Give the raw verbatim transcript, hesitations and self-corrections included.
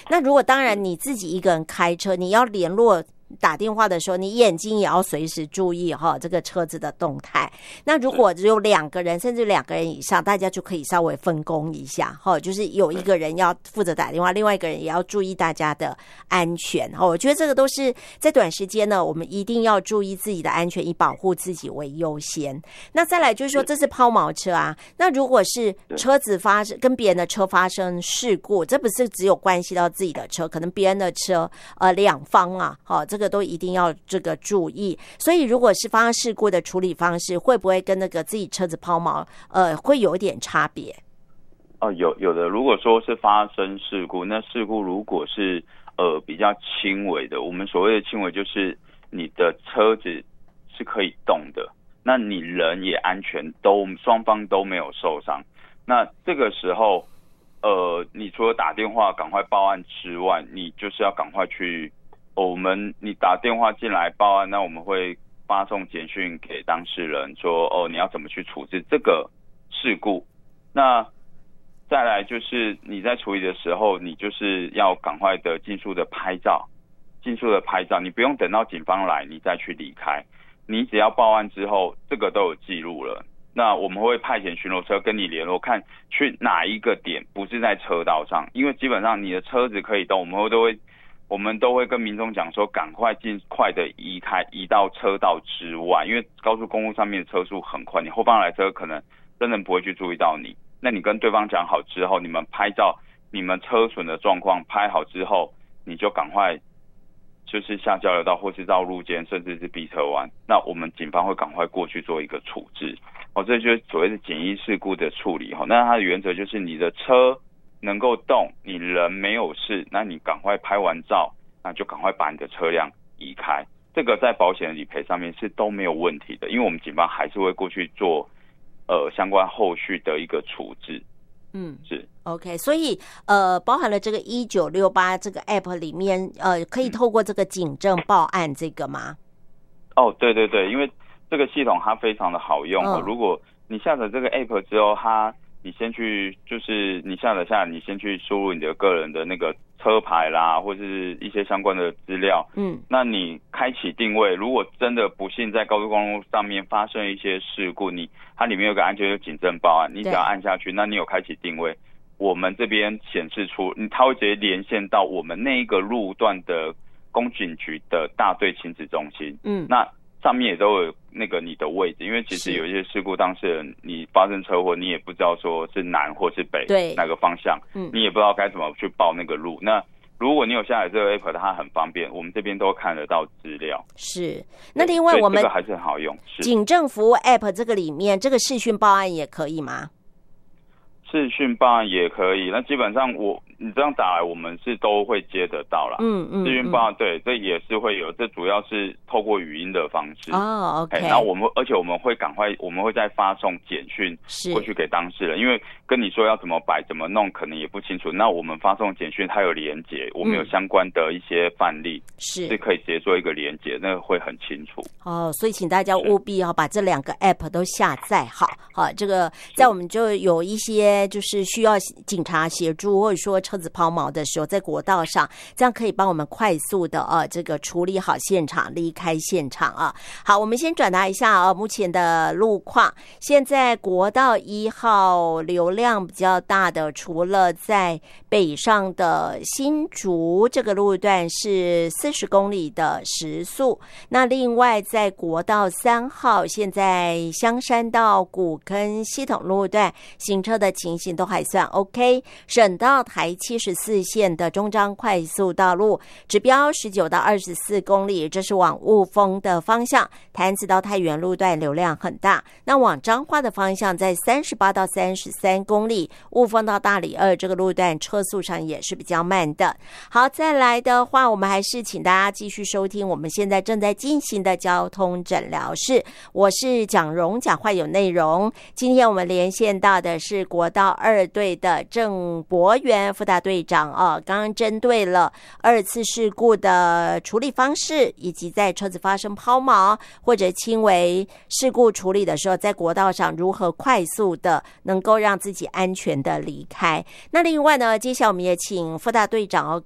那如果当然你自己一个人开车，你要联络打电话的时候，你眼睛也要随时注意哈这个车子的动态。那如果只有两个人甚至两个人以上，大家就可以稍微分工一下哈，就是有一个人要负责打电话，另外一个人也要注意大家的安全哈。我觉得这个都是在短时间呢，我们一定要注意自己的安全，以保护自己为优先。那再来就是说，这是抛锚车啊，那如果是车子发生跟别人的车发生事故，这不是只有关系到自己的车，可能别人的车呃两方啊，好这。这个都一定要这个注意，所以如果是发生事故的处理方式，会不会跟那个自己车子抛锚，呃，会有一点差别？ 哦，有有的。如果说是发生事故，那事故如果是呃比较轻微的，我们所谓的轻微就是你的车子是可以动的，那你人也安全，都双方都没有受伤。那这个时候，呃，你除了打电话赶快报案之外，你就是要赶快去。我们你打电话进来报案，那我们会发送简讯给当事人说，哦，你要怎么去处置这个事故。那再来就是你在处理的时候，你就是要赶快的尽速的拍照，尽速的拍照，你不用等到警方来你再去离开，你只要报案之后，这个都有记录了。那我们会派遣巡逻车跟你联络，看去哪一个点不是在车道上，因为基本上你的车子可以动，我们都会。我们都会跟民众讲说，赶快尽快的移开，移到车道之外，因为高速公路上面的车速很快，你后方来车可能真的不会去注意到你。那你跟对方讲好之后，你们拍照，你们车损的状况拍好之后，你就赶快就是下交流道或是到路肩，甚至是逼车弯。那我们警方会赶快过去做一个处置。哦，这就是所谓的简易事故的处理。哦，那它的原则就是你的车能够动，你人没有事，那你赶快拍完照，那就赶快把你的车辆移开。这个在保险理赔上面是都没有问题的，因为我们警方还是会过去做呃相关后续的一个处置。嗯，是 OK， 所以呃，包含了这个一九六八这个 App 里面，呃，可以透过这个警政报案这个吗？ 哦，对对对，因为这个系统它非常的好用。嗯，如果你下载这个 App 之后，它你先去，就是你下载下来，你先去输入你的个人的那个车牌啦，或是一些相关的资料。嗯，那你开启定位，如果真的不幸在高速公路上面发生一些事故，你它里面有个按钮，有警政报案，你只要按下去，那你有开启定位，我们这边显示出，它会直接连线到我们那一个路段的公警局的大队亲子中心。嗯，那上面也都有那个你的位置，因为其实有一些事故当事人你发生车祸，你也不知道说是南或是北，对哪个方向，嗯，你也不知道该怎么去报那个路。那如果你有下载这个 app， 它很方便，我们这边都看得到资料。 是，那另外我们这个还是很好用。 警政服务 app 这个里面，这个视讯报案也可以吗？ 视讯报案也可以，那基本上我你这样打来，我们是都会接得到啦。嗯嗯，视讯报案对，这也是会有，这主要是透过语音的方式。哦 ，OK。然后我们，而且我们会赶快，我们会再发送简讯过去给当事人，因为跟你说要怎么摆、怎么弄，可能也不清楚。那我们发送简讯，它有连结，我们有相关的一些范例，是、嗯、是可以直接做一个连结，那个会很清楚。 哦，所以请大家务必要把这两个 app 都下载好。好，这个在我们就有一些。就是需要警察协助，或者说车子抛锚的时候，在国道上，这样可以帮我们快速的呃这个处理好现场，离开现场啊。好，我们先转达一下啊，目前的路况。现在国道一号流量比较大的，除了在北上的新竹这个路段是四十公里的时速，那另外在国道三号，现在香山到古坑系统路段行车的情形都还算 OK， 省道台七十四线的中彰快速道路指标十九到二十四公里，这是往雾峰的方向，潭子到太原路段流量很大。那往彰化的方向在三十八到三十三公里，雾峰到大里二这个路段车速上也是比较慢的。好，再来的话，我们还是请大家继续收听我们现在正在进行的交通诊疗室，我是蒋蓉，讲话有内容。今天我们连线到的是国道二队的郑博元副大队长哦，刚刚针对了二次事故的处理方式，以及在车子发生抛锚或者轻微事故处理的时候，在国道上如何快速的能够让自己安全的离开。那另外呢，接下来我们也请副大队长哦，